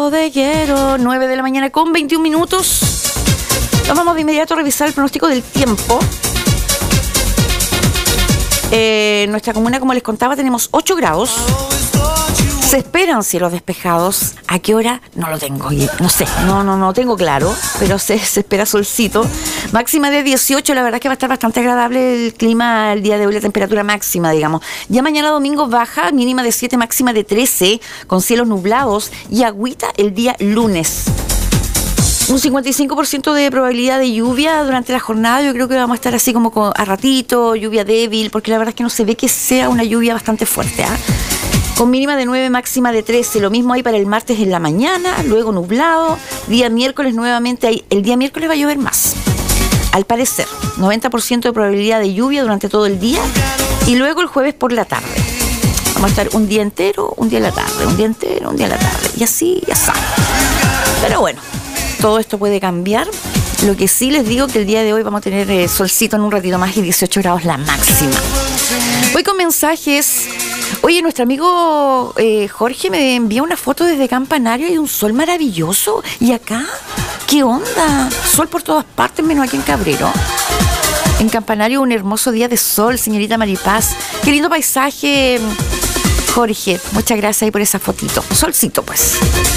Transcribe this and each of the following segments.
Ojos de hierro, 9 de la mañana con 21 minutos. Nos vamos de inmediato a revisar el pronóstico del tiempo. En nuestra comuna, como les contaba, tenemos 8 grados. Se esperan cielos despejados. ¿A qué hora? No lo tengo. No sé, no tengo claro, pero se espera solcito. Máxima de 18, la verdad es que va a estar bastante agradable el clima el día de hoy, la temperatura máxima, digamos. Ya mañana domingo baja, mínima de 7, máxima de 13, con cielos nublados y agüita el día lunes. Un 55% de probabilidad de lluvia durante la jornada. Yo creo que vamos a estar así como a ratito, lluvia débil, porque la verdad es que no se ve que sea una lluvia bastante fuerte, con mínima de 9, máxima de 13. Lo mismo hay para el martes en la mañana, luego nublado. Día miércoles nuevamente, el día miércoles va a llover más. Al parecer, 90% de probabilidad de lluvia durante todo el día. Y luego el jueves por la tarde. Vamos a estar un día entero, un día en la tarde, un día entero, un día en la tarde. Y así, ya saben. Pero bueno, todo esto puede cambiar. Lo que sí les digo que el día de hoy vamos a tener solcito en un ratito más y 18 grados la máxima. Voy con mensajes. Oye, nuestro amigo Jorge me envía una foto desde Campanario y un sol maravilloso. ¿Y acá? ¿Qué onda? Sol por todas partes, menos aquí en Cabrero. En Campanario un hermoso día de sol, señorita Maripaz. Qué lindo paisaje, Jorge. Muchas gracias ahí por esa fotito. Solcito, pues.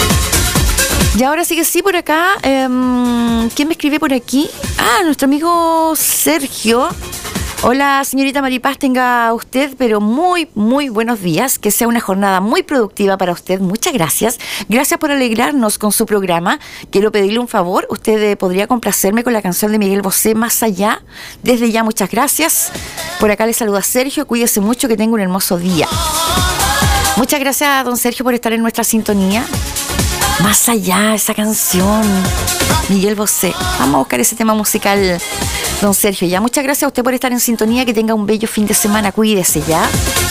Y ahora sí que sí, por acá. ¿Quién me escribe por aquí? Nuestro amigo Sergio. Hola, señorita Maripaz, tenga usted, pero muy, muy buenos días. Que sea una jornada muy productiva para usted. Muchas gracias. Gracias por alegrarnos con su programa. Quiero pedirle un favor. Usted podría complacerme con la canción de Miguel Bosé, Más Allá. Desde ya, muchas gracias. Por acá le saluda Sergio. Cuídese mucho, que tenga un hermoso día. Muchas gracias, don Sergio, por estar en nuestra sintonía. Más Allá, esa canción. Miguel Bosé. Vamos a buscar ese tema musical, don Sergio. Ya, muchas gracias a usted por estar en sintonía. Que tenga un bello fin de semana. Cuídese, ya.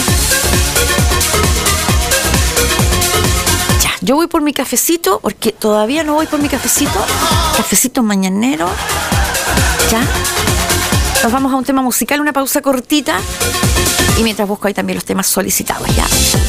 Ya, yo voy por mi cafecito, porque todavía no voy por mi cafecito. Cafecito mañanero. Ya. Nos vamos a un tema musical, una pausa cortita. Y mientras busco ahí también los temas solicitados, ya.